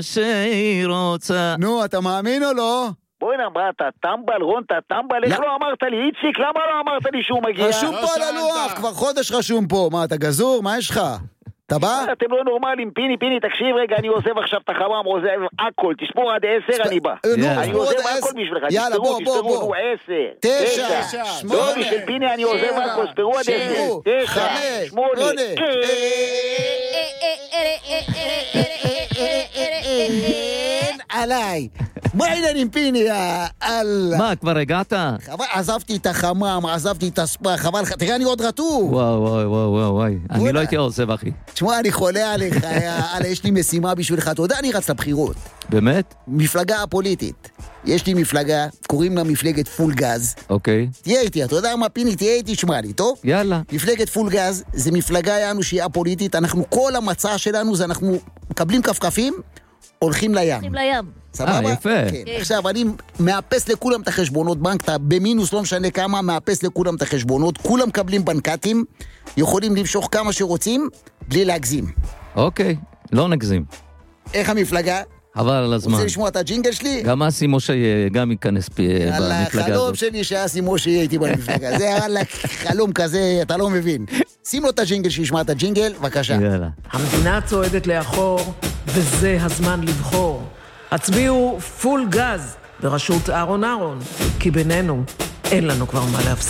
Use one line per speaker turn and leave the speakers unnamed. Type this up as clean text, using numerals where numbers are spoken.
שהיא רוצה.
נו, אתה מאמין או לא?
בוא'נה, מה, אתה טמבל, רון, אתה טמבל, איך לא אמרת לי, איציק, למה לא אמרת לי שהוא מגיע?
רשום פה על הלוח, כבר חודש רשום פה. מה, אתה גזור? מה יש לך? אתה בא?
אתם לא נורמלים, פיני, תקשיב רגע, אני עוזב עכשיו את החמם, עוזב הכל, תספור עד 10, אני בא. אני עוזב הכל בשבילך, תספרו, 10, 9, 8, לא, בשביל פיני אני עוזב הכל, תספרו עד 10, 9, 8,
עליי. מה העניין עם פיני?
מה, כבר הגעת?
עזבתי את החמם, עזבתי את הספה, חבל לך, תראה אני עוד רטוב.
וואי, אני לא הייתי עוזב, אחי.
תשמע, אני חולה עליך, יש לי משימה בשבילך, אתה יודע, אני רץ לבחירות.
באמת?
מפלגה הפוליטית. יש לי מפלגה, קוראים לה מפלגת פול גז.
אוקיי.
תהיה איתי, אתה יודע מה פיני, תהיה איתי, שמע לי, טוב?
יאללה.
מפלגת פול גז, זה מפלגה יענו שהיא הפוליטית, אנחנו, כל המצע שלנו זה אנחנו מקבלים כפכפים, הולכים לים. סבבה?
יפה.
כן. עכשיו, אני מאפס לכולם את החשבונות בנק, אתה במינוס, לא משנה כמה, מאפס לכולם את החשבונות, כולם מקבלים בנקטים, יכולים למשוך כמה שרוצים, בלי להגזים.
אוקיי, לא נגזים.
איך המפלגה?
חבל על הזמן.
רוצה לשמוע את הג'ינגל שלי?
גם אסי משה גם ייכנס במפלגה הזאת.
החלום שלי שאסי משה יהיה איתי במפלגה. זה חלום כזה, אתה לא מבין. שים לו את הג'ינגל שישמע את הג'ינגל, בבקשה.
יאללה.
המדינה צועדת לאחור, וזה הזמן לבחור. הצביעו פול גז בראשות אהרון, כי בינינו אין לנו כבר מה להפסיד.